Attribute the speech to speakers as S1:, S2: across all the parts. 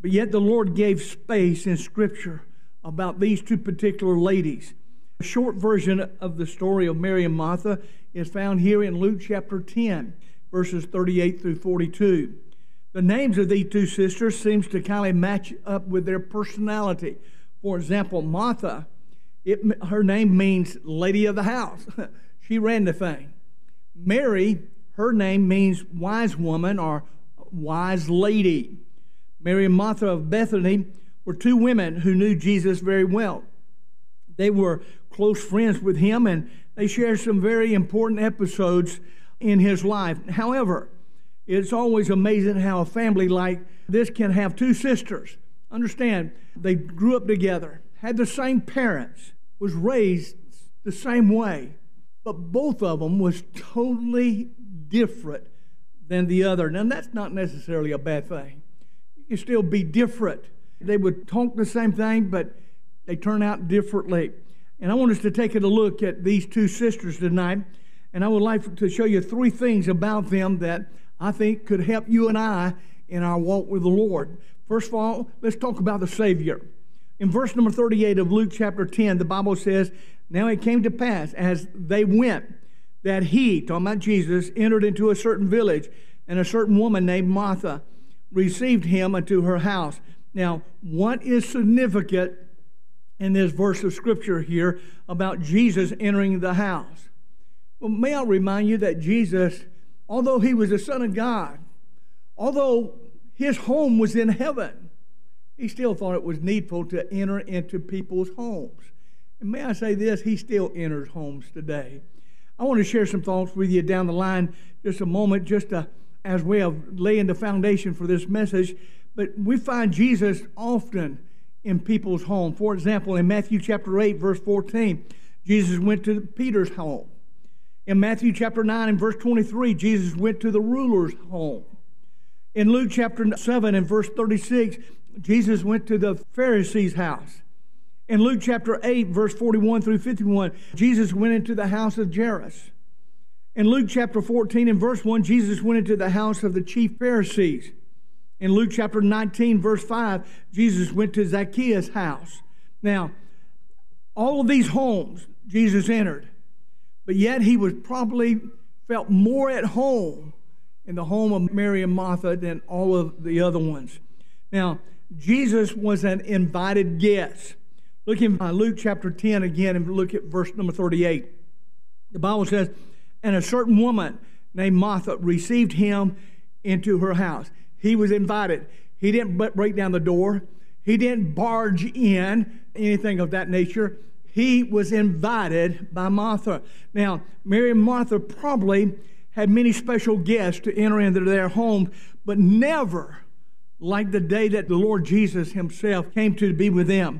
S1: But yet the Lord gave space in Scripture about these two particular ladies. A short version of the story of Mary and Martha is found here in Luke chapter 10, verses 38 through 42. The names of these two sisters seems to kind of match up with their personality. For example, Martha, her name means lady of the house. She ran the thing. Mary, her name means wise woman or wise lady. Mary and Martha of Bethany were two women who knew Jesus very well. They were close friends with him, and they shared some very important episodes in his life. However, it's always amazing how a family like this can have two sisters. Understand, they grew up together, had the same parents, was raised the same way, but both of them was totally different than the other. Now, that's not necessarily a bad thing. You can still be different. They would talk the same thing, but they turn out differently. And I want us to take a look at these two sisters tonight, and I would like to show you three things about them that I think could help you and I in our walk with the Lord. First of all, let's talk about the Savior. In verse number 38 of Luke chapter 10, the Bible says, "Now it came to pass as they went that he," talking about Jesus, "entered into a certain village, and a certain woman named Martha received him into her house." Now, what is significant in this verse of Scripture here about Jesus entering the house? Well, may I remind you that Jesus, although he was the Son of God, although his home was in heaven, he still thought it was needful to enter into people's homes. And may I say this, he still enters homes today. I want to share some thoughts with you down the line just a moment, as way of laying the foundation for this message. But we find Jesus often in people's home. For example, in Matthew chapter 8, verse 14, Jesus went to Peter's home. In Matthew chapter 9 and verse 23, Jesus went to the ruler's home. In Luke chapter 7 and verse 36, Jesus went to the Pharisee's house. In Luke chapter 8, verse 41 through 51, Jesus went into the house of Jairus. In Luke chapter 14 and verse 1, Jesus went into the house of the chief Pharisees. In Luke chapter 19, verse 5, Jesus went to Zacchaeus' house. Now, all of these homes Jesus entered, but yet he was probably felt more at home in the home of Mary and Martha than all of the other ones. Now, Jesus was an invited guest. Look in Luke chapter 10 again and look at verse number 38. The Bible says, "And a certain woman named Martha received him into her house." He was invited. He didn't break down the door. He didn't barge in, anything of that nature. He was invited by Martha. Now, Mary and Martha probably had many special guests to enter into their homes, but never like the day that the Lord Jesus himself came to be with them.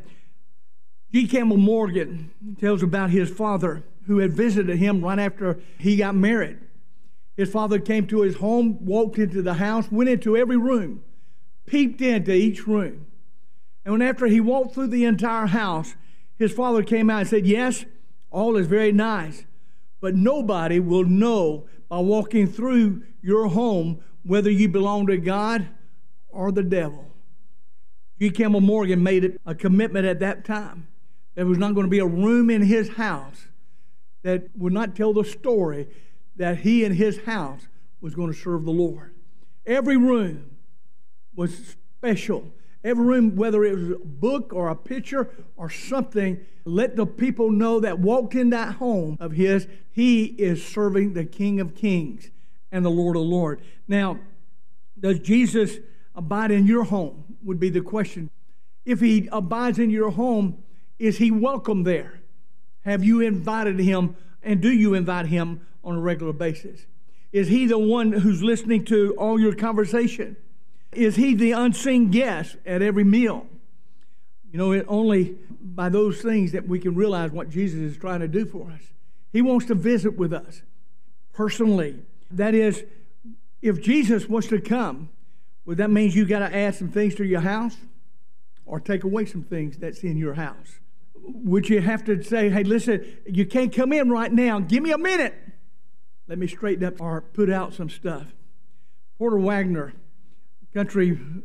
S1: G. Campbell Morgan tells about his father who had visited him right after he got married. His father came to his home, walked into the house, went into every room, peeped into each room. And when after he walked through the entire house, his father came out and said, "Yes, all is very nice, but nobody will know by walking through your home whether you belong to God or the devil." G. Campbell Morgan made a commitment at that time. There was not going to be a room in his house that would not tell the story that he and his house was going to serve the Lord. Every room was special. Every room, whether it was a book or a picture or something, let the people know that walked in that home of his, he is serving the King of Kings and the Lord of Lords. Now, does Jesus abide in your home, would be the question. If he abides in your home, is he welcome there? Have you invited him, and do you invite him on a regular basis? Is he the one who's listening to all your conversation? Is he the unseen guest at every meal? You know, only by those things that we can realize what Jesus is trying to do for us. He wants to visit with us personally. That is, if Jesus was to come, well, that means you got to add some things to your house or take away some things that's in your house. Would you have to say, "Hey, listen, you can't come in right now. Give me a minute. Let me straighten up or put out some stuff." Porter Wagoner, country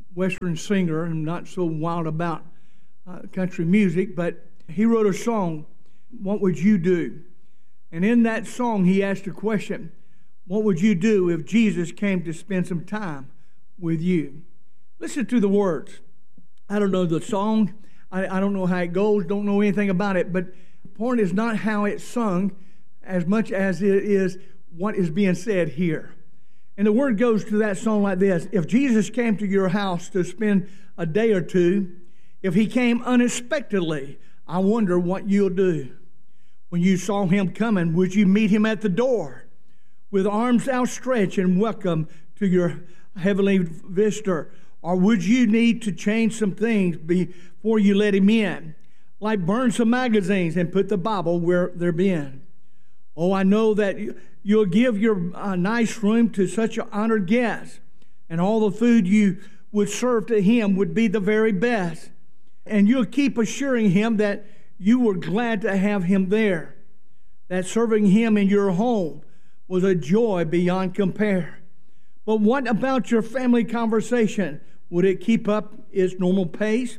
S1: Western singer and not so wild about country music, but he wrote a song, What Would You Do? And in that song, he asked a question, what would you do if Jesus came to spend some time with you? Listen to the words. I don't know the song. I don't know how it goes, don't know anything about it, but the point is not how it's sung as much as it is what is being said here. And the word goes to that song like this. If Jesus came to your house to spend a day or two, if he came unexpectedly, I wonder what you'll do. When you saw him coming, would you meet him at the door with arms outstretched and welcome to your heavenly visitor? Or would you need to change some things before you let him in? Like burn some magazines and put the Bible where they're been. Oh, I know that you'll give your nice room to such an honored guest, and all the food you would serve to him would be the very best. And you'll keep assuring him that you were glad to have him there, that serving him in your home was a joy beyond compare. But what about your family conversation? Would it keep up its normal pace?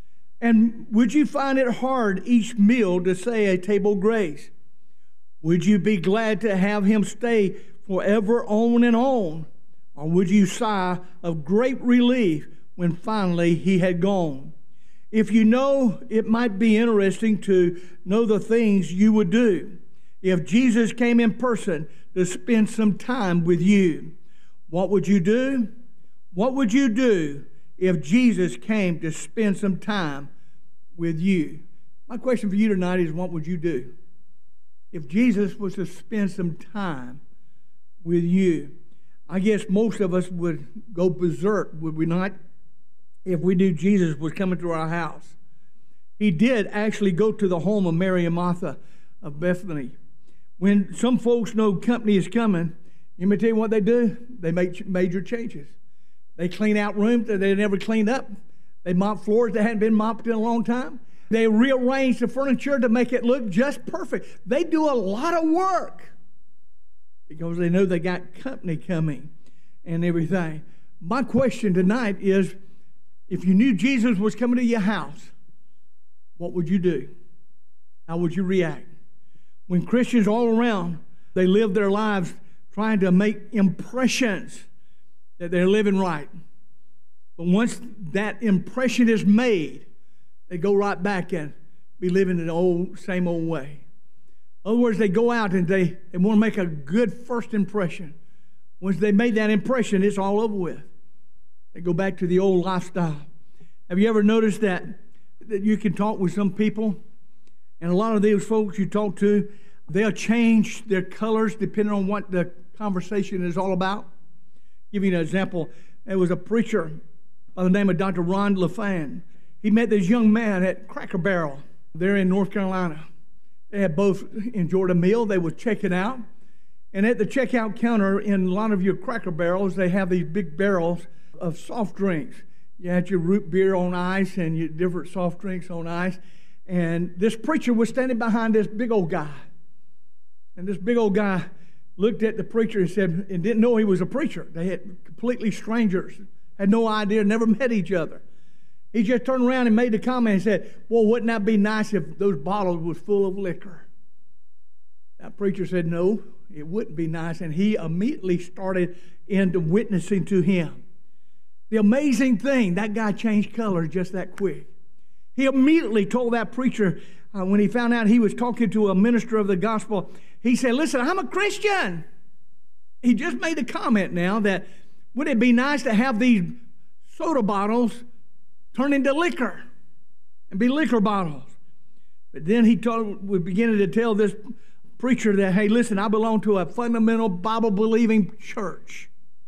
S1: And would you find it hard each meal to say a table grace? Would you be glad to have him stay forever on and on? Or would you sigh of great relief when finally he had gone? If you know, it might be interesting to know the things you would do if Jesus came in person to spend some time with you. What would you do? What would you do if Jesus came to spend some time with you? My question for you tonight is, what would you do if Jesus was to spend some time with you? I guess most of us would go berserk, would we not, if we knew Jesus was coming to our house. He did actually go to the home of Mary and Martha of Bethany. When some folks know company is coming, let me tell you what they do. They make major changes. They clean out rooms that they never cleaned up. They mop floors that hadn't been mopped in a long time. They rearrange the furniture to make it look just perfect. They do a lot of work because they know they got company coming and everything. My question tonight is, if you knew Jesus was coming to your house, what would you do? How would you react? When Christians all around, they live their lives trying to make impressions that they're living right. But once that impression is made, they go right back and be living in the same old way. In other words, they go out and they want to make a good first impression. Once they made that impression, it's all over with. They go back to the old lifestyle. Have you ever noticed that you can talk with some people, and a lot of those folks you talk to, they'll change their colors depending on what the conversation is all about? Give you an example. There was a preacher by the name of Dr. Ron LaFan. He met this young man at Cracker Barrel there in North Carolina. They had both enjoyed a meal. They were checking out. And at the checkout counter in a lot of your Cracker Barrels, they have these big barrels of soft drinks. You had your root beer on ice and your different soft drinks on ice. And this preacher was standing behind this big old guy. And this big old guy looked at the preacher and said, and didn't know he was a preacher. They had completely strangers, had no idea, never met each other. He just turned around and made the comment and said, well, wouldn't that be nice if those bottles was full of liquor? That preacher said, no, it wouldn't be nice. And he immediately started into witnessing to him. The amazing thing, that guy changed colors just that quick. He immediately told that preacher, when he found out he was talking to a minister of the gospel, he said, listen, I'm a Christian. He just made a comment now that, wouldn't it be nice to have these soda bottles turn into liquor and be liquor bottles? But then he was beginning to tell this preacher that, hey, listen, I belong to a fundamental Bible-believing church.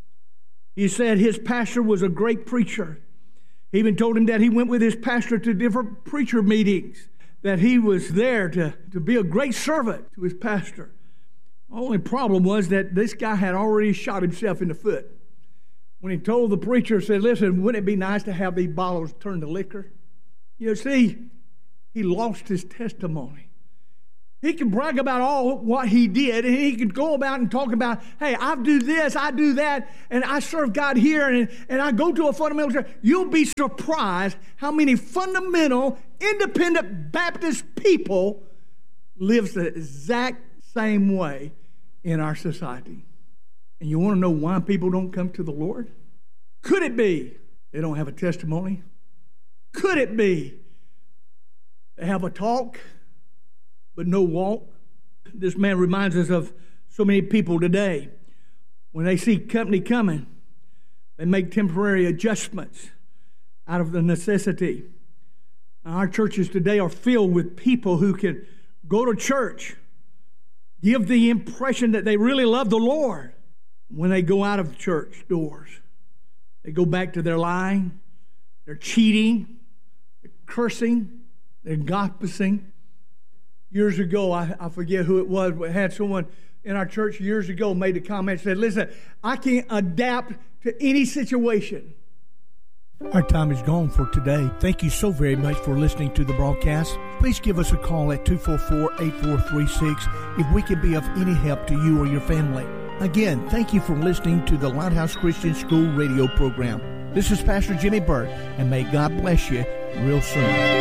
S1: He said his pastor was a great preacher. He even told him that he went with his pastor to different preacher meetings, that he was there to be a great servant to his pastor. The only problem was that this guy had already shot himself in the foot. When he told the preacher, said, listen, wouldn't it be nice to have these bottles turned to liquor? You see, he lost his testimony. He could brag about all what he did, and he could go about and talk about, hey, I do this, I do that, and I serve God here, and I go to a fundamental church. You'll be surprised how many fundamental, independent Baptist people lives the exact same way in our society. And you want to know why people don't come to the Lord? Could it be they don't have a testimony? Could it be they have a talk but no walk? This man reminds us of so many people today. When they see company coming, they make temporary adjustments out of the necessity. Now, our churches today are filled with people who can go to church, give the impression that they really love the Lord. When they go out of the church doors, they go back to their lying, their cheating, their cursing, their gossiping. Years ago, I forget who it was, but had someone in our church years ago made a comment, said, listen, I can't adapt to any situation. Our time is gone for today. Thank you so very much for listening to the broadcast. Please give us a call at 244-8436 if we can be of any help to you or your family. Again, thank you for listening to the Lighthouse Christian School radio program. This is Pastor Jimmy Burt, and may God bless you real soon.